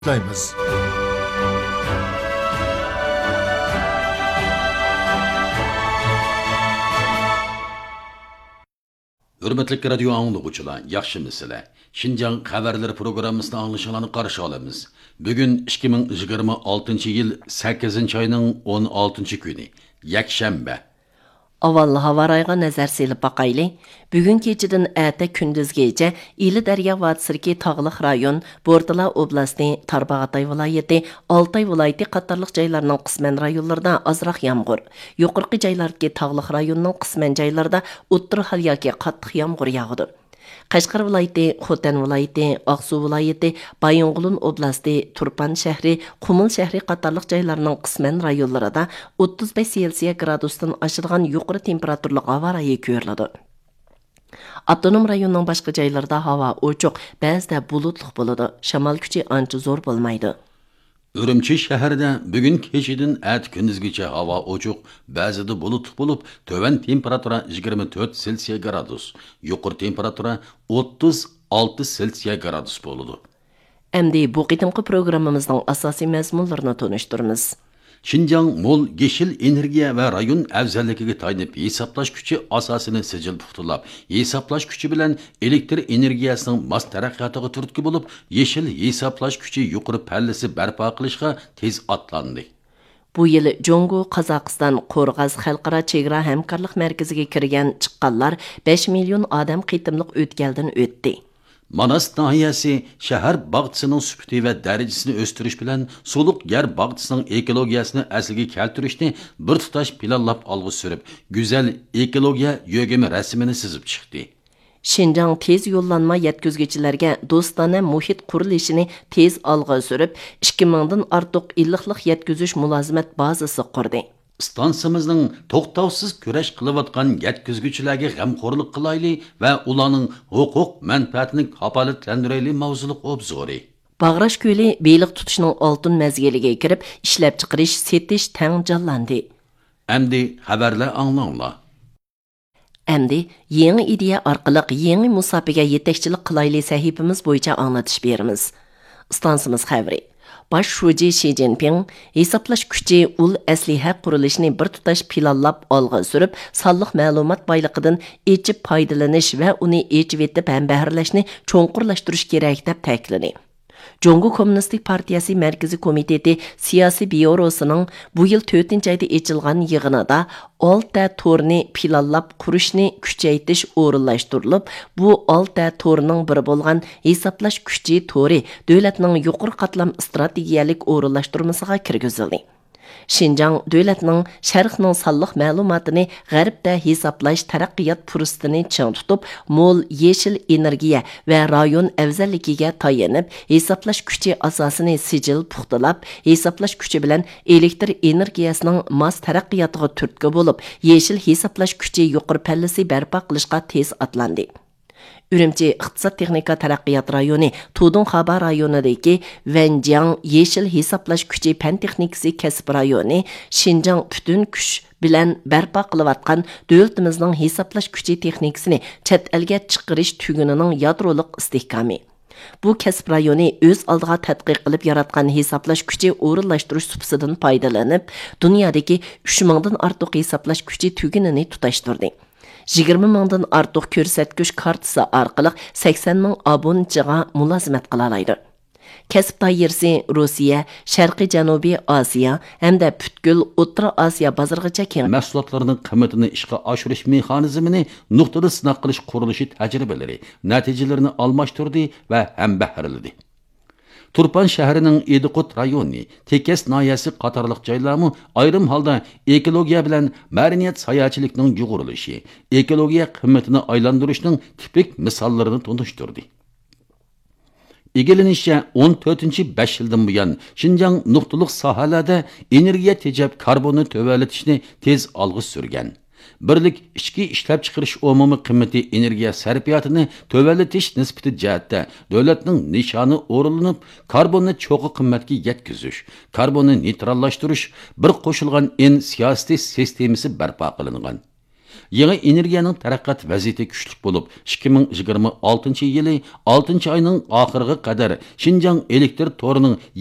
Dayımız. Hürmetlik radyo anlıqçılar, yaxşımısınızlar? Şinjan xabarları programmasını anlaşılanı qarşı alamiz. Bugün 2026 yıl 8 ayının 16 günü, yakshanba. Avval havarayga nazar selib baqayli. Bugun kechidan ata kunduzgacha Ili daryo vodsidagi tog'liq rayon, Bordala oblasti, Tarbag'atay viloyati, Oltay viloyati qatorliq joylarning qisman rayonlarida ozroq yomg'ir, yuqorqi joylardagi tog'liq rayonning qisman joylarida o'tir hal yoki qattiq yomg'ir yog'di. Qashqar viloyati, Xotan viloyati, Aqsu viloyati, Bayonqulun oblasti, Turpan shahri, Qumul shahri qatorliq joylarning qisman rayonlarida 35 Selsiya gradusdan oshirgan yuqori temperaturli havo rayi ko'riladi. Avtonom rayonning boshqa joylarida havo ochiq, ba'zida bulutli bo'ladi. Shamol kuchi ancha zo'r bo'lmaydi. Ürümçi şəhərdə bugün keçidin ət gündüzgəcə hava oçuq, bəzida bulutluq olub, tövən temperatura 24 Selsiya gradus, yuqur temperatura 36 Selsiya gradus boludu. Əmdi bu qitimqi proqramımızın asasi məzmunlarını tanışdırırız. Şinjan mol yeşil energiya və rayon əvzəllikiga tayanıb hesaplaş küçü asasını sicil puxtulab, hesaplaş küçü bilən elektr energiyasının mas tərəqqiyatığı turtki olub, yeşil hesaplaş küçü yuqori pəllisi bərpa qilishqa tez atlandı. Bu yıl Jongo, Qazaqistan, Qorğaz Xalqara Chegara Həmkarlıq Mərkəziga kirgan chiqqanlar 5 milyon adam qitimliq o'tkaldan o'tdi. Manas nahiyasi shahar bag'chisining sufati va darajasini o'stirish bilan suluq yer bag'chisining ekologiyasini asliga keltirishni bir tutash planlab olg'u surib, go'zal ekologiya yo'g'imi rasmini sizib chiqdi. Şinjan tez yollanma yetkizgichilarga do'stona muhit qurilishini tez olg'a surib, 2000 dan ortiq illiqlik yetkizish mulozimat bazasi qurdi. Stansimizning to'xtovsiz kurash qilayotgan yetkizuvchilarga g'amxo'rlik qilayli va ularning huquq manfaatini kafolatlantirayli mavzuliq obzori. Bag'rash ko'li beliq tutishning oltin mazgiliga kirib, ishlab chiqarish, setish tang jonlandi. Endi xabarlar anglanglar. Endi yangi ideya orqali yangi musobaqa yetakchilik qilayli sahifamiz bo'yicha anglatish beramiz. Stansimiz xabari. Baş Şuji Xi Jinping hesaplash kuchi ul asliha qurilishini bir tutash planlab olg'a surib, sonliq ma'lumot boyligidan echib foydalanish va uni echib etib ham bahrlashni cho'nqurlashtirish kerak deb ta'kidladi. Jongo Kommunistik Partiyasi Mərkəzi Komiteti Siyasi Byurosining bu yil 4-oyda ochilgan yig'inida olta torni planlab qurishni kuchaytirish o'rinlashtirilib, bu olta torning biri bo'lgan hesaplash kuchi tori davlatning yuqori qatlam strategiyalik o'rinlashtirmasiga kirgizildi. Şinjan dövlətinin şərqinin sallıq məlumatını Qərbdə hesaplaş tərəqqiyat fursatını çiң tutub, mol yeşil energiya və rayon əvzəllikiga tayanıb, hesaplaş küçü asasını sicil puxtalab, hesaplaş küçü bilən elektr energiyasının mas tərəqqiyatığı türtkü olub, yeşil hesaplaş küçü yuqur pəllisi bərpa qilishqa tez atlandı. Ürümçi İqtisad Texnika Taraqqiyat rayoni, Tudun Xaba rayonidagi Venjiang Yeşil hesaplash kuchi pan texnikasi kasb rayoni, Şinjan бүтін kuch bilan barpo qilayotgan davlatimizning hesaplash kuchi texnikasini chet elga chiqarish tugunining yadroliq istehkomi. Bu kasb rayoni o'z oldiga tadqiq qilib yaratgan hesaplash kuchi o'rinlashtirish subsididan foydalanib, dunyodagi 3000 dan ortiq hesaplash kuchi tugunini tutashtirdi. 20 mingdan ortiq ko'rsatkich kartasi orqali 80 ming obunachiga mulozimat qila oladi. Kasb doirasi Rossiya, Sharqiy Janubiy Osiyo hamda butkul O'rta Osiyo bozorigacha keng mahsulotlarning qiymatini ishga oshirish mexanizmini nuqtada sinov qilish qurilishi tajribalari natijalarini almashtirdi va ham bahraladi. Turpan şəhərinin Ediqut rayoni, Tekes nahiyəsi qatarlıq joylarmı ayrım halda ekologiya bilan mədəniyyət sayaçilikning yuğurilishi, ekologiya qiymatini aylandırışning tipik misallarini tunuşturdu. Egelenişçe 14-5 yıldan bu yan Şinjan nuqtuluq sahalarda energiya tejab karbonni tövrətishni tez algı sürgen. Birlik ichki ishlab chiqarish umumiy qiymati energiya sarfiyotini tövəlletish nisbati jihatda davlatning nishoni o'rinlanib, karbonni cho'qi qimmatga yetkazish, karbonni neytrallashtirish bir qo'shilgan en siyosiy sistemasi barpo qilingan. Yangi energiyaning taraqqiyot vaziyati kuchli bo'lib, 2026 yili 6 oyning oxiriga qadar Xinjiang elektr torining